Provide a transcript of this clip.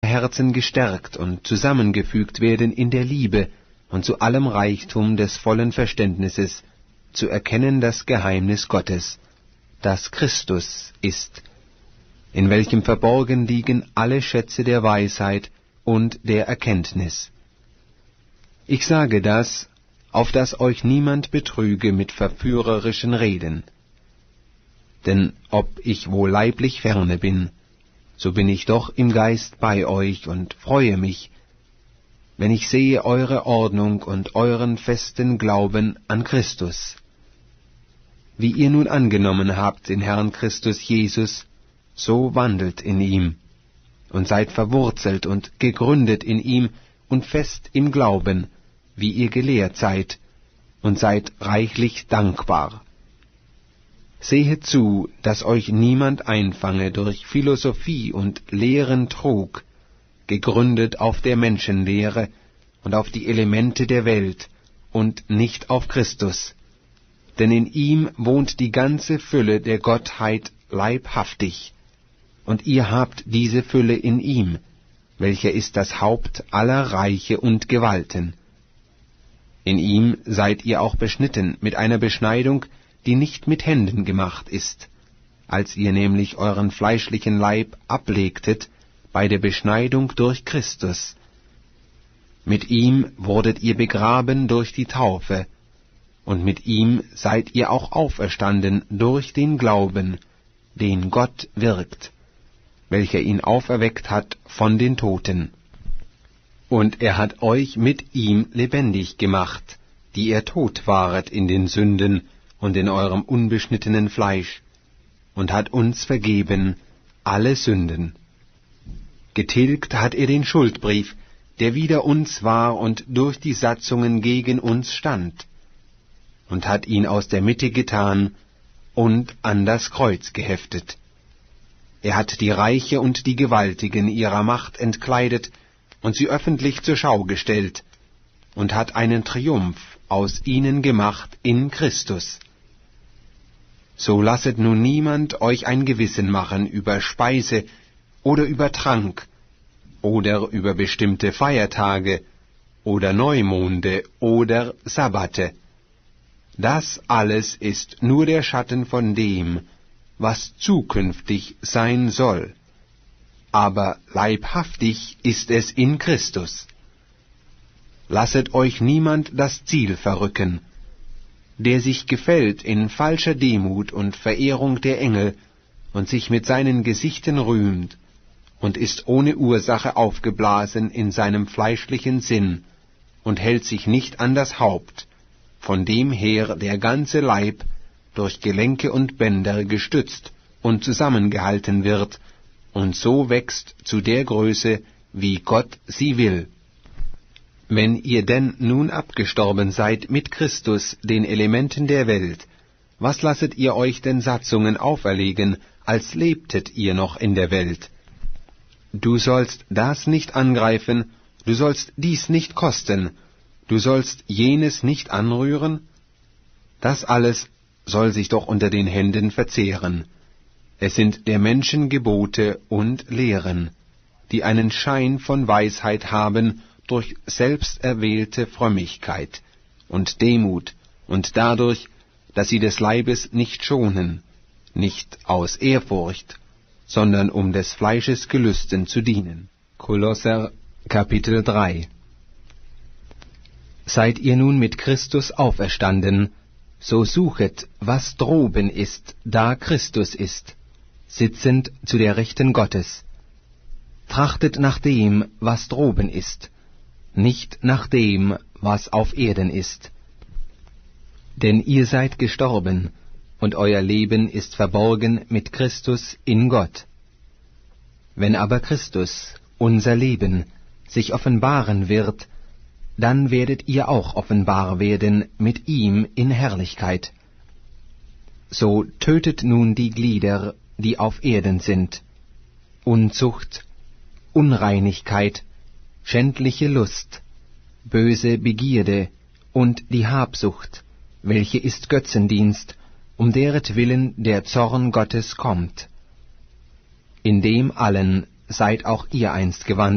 Herzen gestärkt und zusammengefügt werden in der Liebe und zu allem Reichtum des vollen Verständnisses, zu erkennen das Geheimnis Gottes, das Christus ist, in welchem verborgen liegen alle Schätze der Weisheit und der Erkenntnis. Ich sage das, auf dass euch niemand betrüge mit verführerischen Reden. Denn ob ich wohl leiblich ferne bin, so bin ich doch im Geist bei euch und freue mich, wenn ich sehe eure Ordnung und euren festen Glauben an Christus. Wie ihr nun angenommen habt den Herrn Christus Jesus, so wandelt in ihm, und seid verwurzelt und gegründet in ihm und fest im Glauben, wie ihr gelehrt seid, und seid reichlich dankbar. Sehet zu, dass euch niemand einfange durch Philosophie und Lehren-Trug, gegründet auf der Menschenlehre und auf die Elemente der Welt und nicht auf Christus. Denn in ihm wohnt die ganze Fülle der Gottheit leibhaftig, und ihr habt diese Fülle in ihm, welcher ist das Haupt aller Reiche und Gewalten. In ihm seid ihr auch beschnitten mit einer Beschneidung, die nicht mit Händen gemacht ist, als ihr nämlich euren fleischlichen Leib ablegtet bei der Beschneidung durch Christus. Mit ihm wurdet ihr begraben durch die Taufe, und mit ihm seid ihr auch auferstanden durch den Glauben, den Gott wirkt, welcher ihn auferweckt hat von den Toten. Und er hat euch mit ihm lebendig gemacht, die ihr tot waret in den Sünden und in eurem unbeschnittenen Fleisch, und hat uns vergeben alle Sünden. Getilgt hat er den Schuldbrief, der wider uns war und durch die Satzungen gegen uns stand, und hat ihn aus der Mitte getan und an das Kreuz geheftet. Er hat die Reiche und die Gewaltigen ihrer Macht entkleidet und sie öffentlich zur Schau gestellt, und hat einen Triumph aus ihnen gemacht in Christus. So lasset nun niemand euch ein Gewissen machen über Speise oder über Trank oder über bestimmte Feiertage oder Neumonde oder Sabbate. Das alles ist nur der Schatten von dem, was zukünftig sein soll. Aber leibhaftig ist es in Christus. Lasset euch niemand das Ziel verrücken, der sich gefällt in falscher Demut und Verehrung der Engel und sich mit seinen Gesichten rühmt und ist ohne Ursache aufgeblasen in seinem fleischlichen Sinn und hält sich nicht an das Haupt, von dem her der ganze Leib durch Gelenke und Bänder gestützt und zusammengehalten wird und so wächst zu der Größe, wie Gott sie will. Wenn ihr denn nun abgestorben seid mit Christus, den Elementen der Welt, was lasset ihr euch denn Satzungen auferlegen, als lebtet ihr noch in der Welt? Du sollst das nicht angreifen, du sollst dies nicht kosten, du sollst jenes nicht anrühren? Das alles soll sich doch unter den Händen verzehren. Es sind der Menschen Gebote und Lehren, die einen Schein von Weisheit haben durch selbsterwählte Frömmigkeit und Demut und dadurch, dass sie des Leibes nicht schonen, nicht aus Ehrfurcht, sondern um des Fleisches Gelüsten zu dienen. Kolosser Kapitel 3. Seid ihr nun mit Christus auferstanden, so suchet, was droben ist, da Christus ist, sitzend zu der Rechten Gottes. Trachtet nach dem, was droben ist, nicht nach dem, was auf Erden ist. Denn ihr seid gestorben, und euer Leben ist verborgen mit Christus in Gott. Wenn aber Christus, unser Leben, sich offenbaren wird, dann werdet ihr auch offenbar werden mit ihm in Herrlichkeit. So tötet nun die Glieder, die auf Erden sind: Unzucht, Unreinigkeit, schändliche Lust, böse Begierde und die Habsucht, welche ist Götzendienst, um deretwillen der Zorn Gottes kommt. In dem allen seid auch ihr einst gewandelt,